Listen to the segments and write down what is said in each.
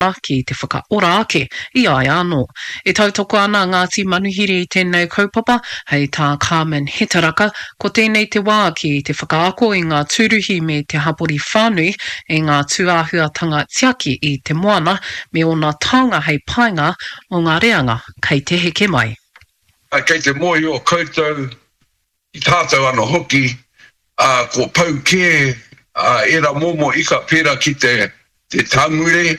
ki te whakaora ake I ai anō. E tautoko ana Ngāti Manuhiri I tēnei kaupapa, hei tā Carmen Hetaraka, ko tēnei te wā ki te whakaako I ngā tūruhi me te hapori whānui e ngā tūāhuatanga tiaki I te moana me ona taonga hei painga o ngā reanga kei te heke mai. Kei te mohi o koutou I tātou ana hoki, ko pau kē, era momo ika pera ki te tangure,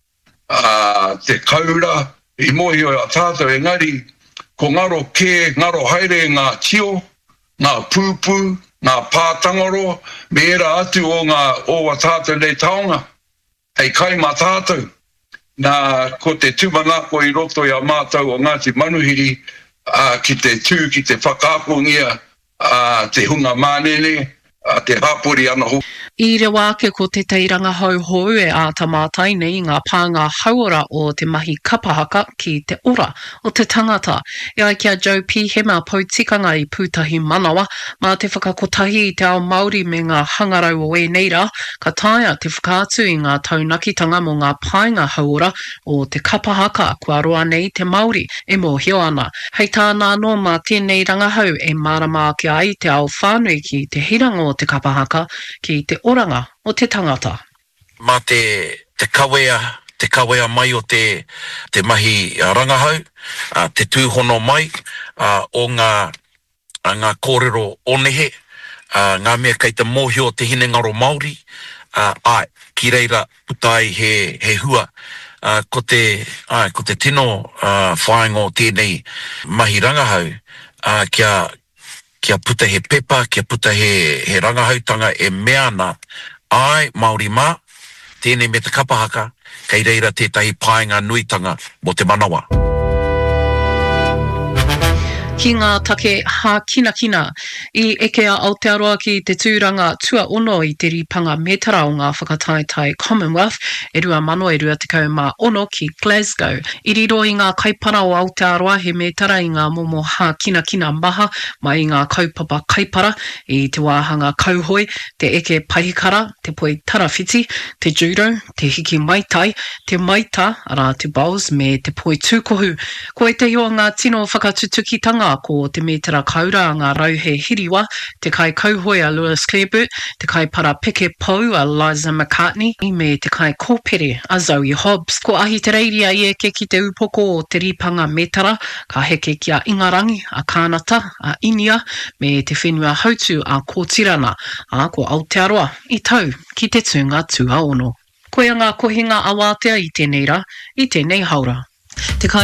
te kaura, I mohi o tātou engari, ko ngaro kē, ngaro haere ngā tio, ngā pūpū, ngā pātangaro, me era atu o ngā owa tātou nei taonga, hei kai mā tātou. Nā ko te tūmanako I roto I a mātou o Ngāti Manuhiri, ki te tū, ki te whakaakongia, te hunga mānene, te hapori ana ho. I rewa ake ko te teiranga hauhou e a tamātai nei ngā pānga hauora o te mahi kapahaka ki te ora o te tangata. E ai kia Joe P. Hema pautikanga I pūtahi manawa, mā te whakakotahi I te ao Māori me ngā hangarau o e neira, ka taia te whakaatu I ngā taunakitanga mo ngā pāinga hauora o te kapahaka kua roa nei te Māori e mōhio ana. Hei tāna no mā tēnei rangahau e marama ake ai te ao whānui ki te hiranga o te kapahaka ki te oranga o te tangata. Mā te kawea mai o te mahi rangahau, te tūhono mai o ngā kōrero onehe, ngā mea kei te mōhio te hinengaro Māori, ki reira putai he hua, ko te tino whaingo tēnei mahi rangahau, kia puta he pepa, kia puta he rangahautanga e meana ai Māori mā, tēnei me te kapahaka, kei reira tētahi painga nuitanga mo te manawa. Ki ngā take hākinakina I eke a Aotearoa ki te tūranga tua ono I te ripanga metara o ngā whakataetai Commonwealth e rua mano e rua tekau mā ono ki Glasgow. I riro I ngā kaipara o Aotearoa he metara I ngā momo hākinakina maha mai I ngā kaupapa kaipara I te wāhanga kauhoi, te eke pahikara, te poi tarawhiti, te judo, te hiki maitai, te maita, ara te bowls me te poi tūkohu. Ko e te o ngā tino whakatutukitanga ko te metara kaura a ngā rauhe hiriwa, te kai kauhoi a Lewis Clareburt, te kai para peke pou a Liza McCartney, me te kai kōpere a Zoe Hobbs. Ko ahi te reiria I eke ki te upoko o te ripanga metara, ka heke ki a Ingarangi, a Kānata, a Inia, me te whenua hautu a Kōtirana, a ko Aotearoa, I tau ki te tūnga tua ono. Koia ngā kohinga a wātea I tēnei rā, I tēnei haura. Te kai